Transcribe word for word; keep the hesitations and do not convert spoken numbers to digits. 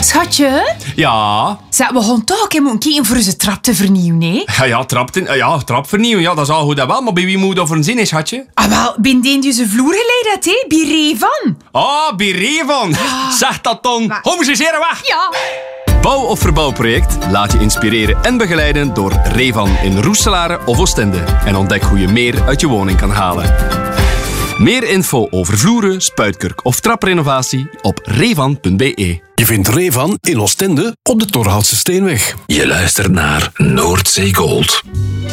Schatje? Ja? Zeg, we gaan toch een moeten kijken voor onze trap te vernieuwen, hè? Ja, ja, trap, ten, ja, trap vernieuwen. Ja, dat is al goed en wel. Maar bij wie moet dat voor een zin is, schatje? Ah, wel, ben die die zijn vloer geleid had, hè? Bij Revan. Ah, bij Revan. Zeg dat dan. Maar- Kom eens hier weg. Ja. Bouw- of verbouwproject? Laat je inspireren en begeleiden door Revan in Roeselare of Oostende. En ontdek hoe je meer uit je woning kan halen. Meer info over vloeren, spuitkurk of traprenovatie op revan punt b e. Je vindt Revan in Oostende op de Torhoutse Steenweg. Je luistert naar Noordzee Gold.